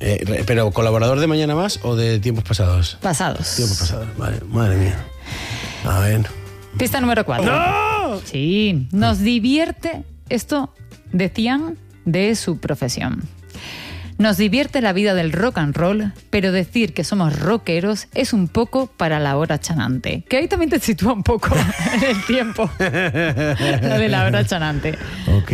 ¿Pero colaborador de Mañana Más o de tiempos pasados? Pasados. Tiempos pasados, vale, madre mía. A ver. Pista número 4. ¡No! Sí, nos divierte, esto decían de su profesión. Nos divierte la vida del rock and roll, pero decir que somos rockeros es un poco para la hora chanante. Que ahí también te sitúa un poco en el tiempo. Lo de la hora chanante. Ok.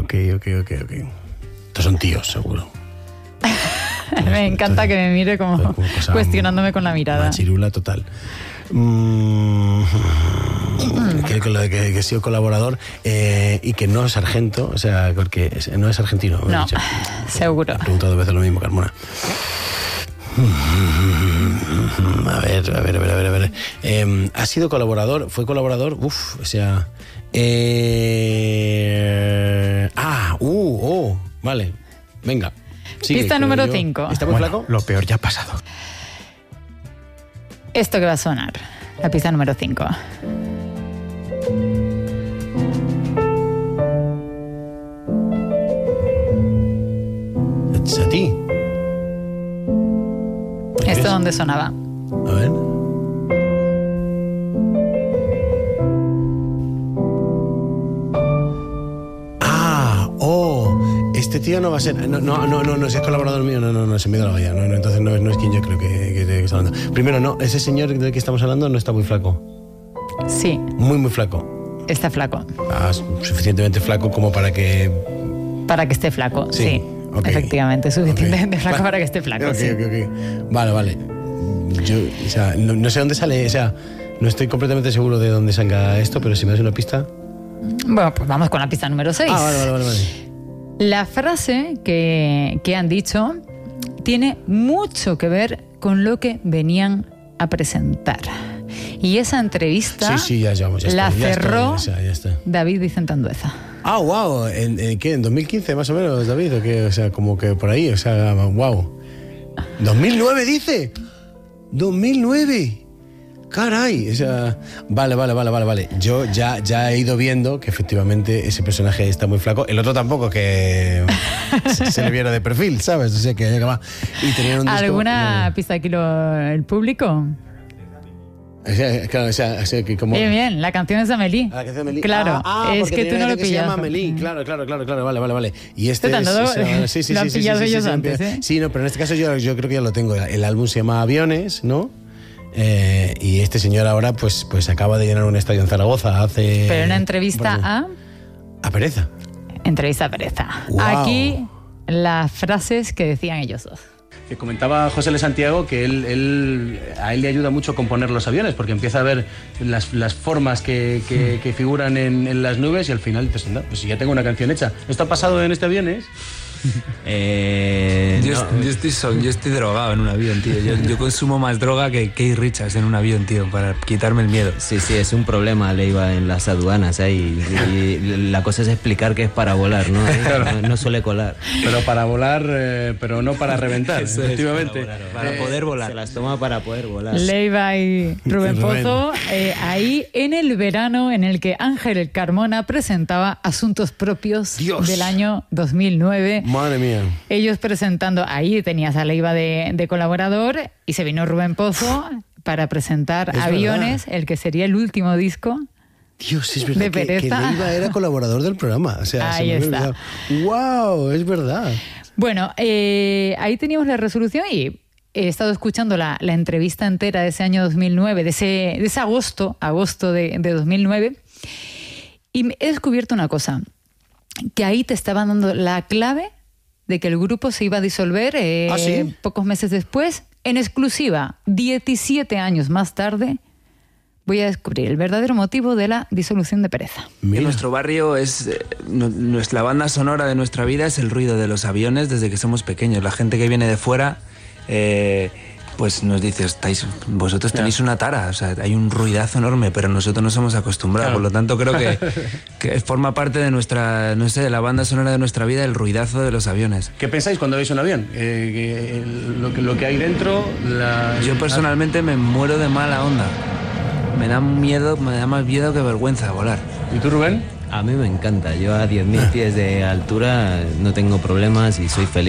Estos son tíos, seguro. Me encanta que me mire como cuestionándome con la mirada. Machirula total. Que he sido colaborador y que no es sargento, o sea, porque no es argentino. No, seguro. He preguntado 2 veces lo mismo, Carmona. A ver. ¿Ha sido colaborador? ¿Fue colaborador? Vale, venga. Sigue, pista número 5. ¿Está muy flaco? Lo peor ya ha pasado. Esto que va a sonar, la pista número 5. ¿Es a ti? ¿Esto dónde sonaba? A ver. Este tío no va a ser... No, si es colaborador mío, no, se me da la olla. No, entonces no es quien yo creo que está hablando. Primero, no, ese señor del que estamos hablando no está muy flaco. Sí. Muy flaco. Está flaco. Suficientemente flaco como para que... Para que esté flaco, sí. Okay. Efectivamente, suficientemente flaco para que esté flaco, sí. Vale. Yo, o sea, no sé dónde sale, o sea, no estoy completamente seguro de dónde salga esto, pero si me das una pista... Bueno, pues vamos con la pista número 6. Vale. La frase que han dicho tiene mucho que ver con lo que venían a presentar. Y esa entrevista la cerró David Vicente Andueza. Wow. ¿En qué? ¿En 2015 más o menos, David? ¿O qué? O sea, como que por ahí, o sea, wow. ¿2009 dice? ¿2009? Caray, o sea, vale. Yo ya he ido viendo que efectivamente ese personaje está muy flaco. El otro tampoco, que se le viera de perfil, ¿sabes? O sea, que va. Y tenían un disco... ¿Alguna pista aquí el público? Claro, o sea, que como... Bien, la canción es Amélie. La canción de Amélie. Claro, es que tú no lo pillas. Se llama Amélie, claro, vale. Y este lo han pillado ellos antes, ¿eh? Sí, no, pero en este caso yo creo que ya lo tengo. El álbum se llama Aviones, ¿no? Y este señor ahora pues acaba de llenar un estadio en Zaragoza Pero una entrevista a Pereza. Entrevista a Pereza. Wow. Aquí las frases que decían ellos dos. Que comentaba José L. Santiago que a él le ayuda mucho componer los aviones, porque empieza a ver las formas que figuran en las nubes y al final pues ya tengo una canción hecha. ¿Esto ha pasado en este Aviones? Yo estoy drogado en un avión, tío. Yo consumo más droga que Keith Richards en un avión, tío, para quitarme el miedo. Sí, es un problema, Leiva, en las aduanas, y la cosa es explicar que es para volar, ¿no? Claro. No suele colar. Pero para volar, pero no para reventar, efectivamente. Para poder volar. Se las toma para poder volar. Leiva y Rubén Pozo, ahí en el verano en el que Ángel Carmona presentaba Asuntos Propios del año 2009. Madre mía. Ellos presentando, ahí tenías a Leiva de colaborador y se vino Rubén Pozo para presentar Aviones, el que sería el último disco. Dios, es verdad que Leiva era colaborador del programa. O sea, ahí está. ¡Wow! Es verdad. Bueno, ahí teníamos la resolución y he estado escuchando la entrevista entera de ese año 2009, de ese agosto de 2009, y he descubierto una cosa, que ahí te estaban dando la clave de que el grupo se iba a disolver pocos meses después. En exclusiva, 17 años más tarde, voy a descubrir el verdadero motivo de la disolución de Pereza. En nuestro barrio la banda sonora de nuestra vida es el ruido de los aviones desde que somos pequeños. La gente que viene de fuera pues nos dice, vosotros tenéis una tara, o sea, hay un ruidazo enorme, pero nosotros nos hemos acostumbrado. Claro. Por lo tanto creo que forma parte de nuestra, no sé, de la banda sonora de nuestra vida, el ruidazo de los aviones. ¿Qué pensáis cuando veis un avión? Lo que hay dentro... Yo personalmente me muero de mala onda. Me da más miedo que vergüenza volar. ¿Y tú, Rubén? A mí me encanta. Yo a 10.000 pies de altura no tengo problemas y soy feliz.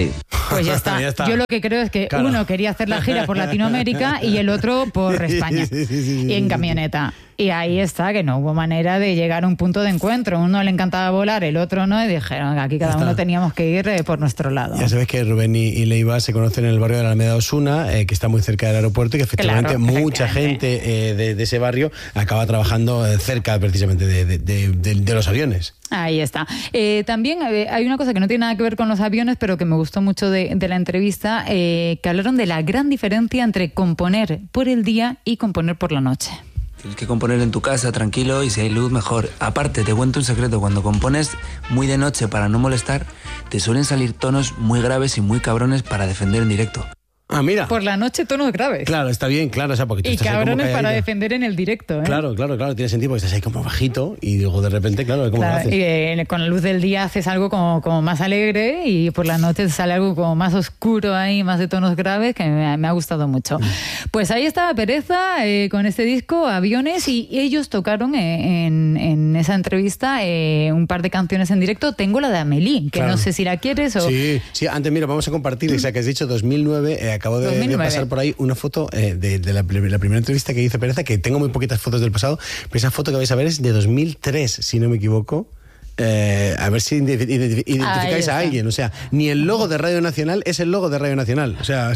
Pues ya está. Ya está. Yo lo que creo es que Claro. uno quería hacer la gira por Latinoamérica y el otro por España. Sí, Y en sí. camioneta. Y ahí está, que no hubo manera de llegar a un punto de encuentro. Uno le encantaba volar, el otro no, y dijeron que aquí cada Ya está. uno teníamos que ir por nuestro lado. Ya sabes que Rubén y Leiva se conocen en el barrio de la Alameda Osuna, que está muy cerca del aeropuerto, y que efectivamente Claro, mucha efectivamente. gente de ese barrio acaba trabajando cerca precisamente de los aviones. Ahí está. También hay una cosa que no tiene nada que ver con los aviones, pero que me gustó mucho de la entrevista, que hablaron de la gran diferencia entre componer por el día y componer por la noche. Tienes que componer en tu casa, tranquilo, y si hay luz, mejor. Aparte, te cuento un secreto. Cuando compones muy de noche para no molestar, te suelen salir tonos muy graves y muy cabrones para defender en directo. Ah, mira. Por la noche tonos graves. Claro, está bien, claro, o sea, porque tú Y estás ahí como cabrones para calladita. defender en el directo, ¿eh? Claro, tiene sentido porque estás ahí como bajito y luego de repente, claro, ¿cómo lo Claro, haces? y con la luz del día haces algo como más alegre y por la noche te sale algo como más oscuro ahí, más de tonos graves, que me ha gustado mucho. Pues ahí estaba Pereza con este disco, Aviones, y ellos tocaron en esa entrevista un par de canciones en directo. Tengo la de Amélie, que Claro. no sé si la quieres o... Sí, antes, mira, vamos a compartir, esa que has dicho, 2009, acabo de 2009. pasar por ahí una foto de la primera entrevista que hice Pereza, que tengo muy poquitas fotos del pasado, pero esa foto que vais a ver es de 2003, si no me equivoco. A ver si identificáis está. a alguien, o sea, ni el logo de Radio Nacional es el logo de Radio Nacional, o sea,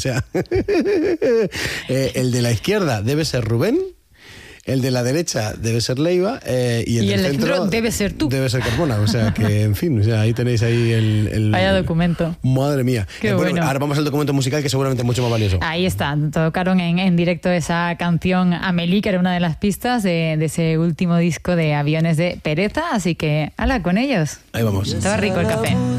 el de la izquierda debe ser Rubén, el de la derecha debe ser Leiva y el Y del el del centro centro debe ser tú. debe ser Carmona, o sea, que en fin, o sea, ahí tenéis ahí el Vaya documento. Madre mía. Qué bueno. Ahora vamos al documento musical, que seguramente es mucho más valioso. Ahí está, tocaron en directo esa canción Amélie, que era una de las pistas de ese último disco de Aviones de Pereza, así que hala con ellos. Ahí vamos. Estaba rico el café.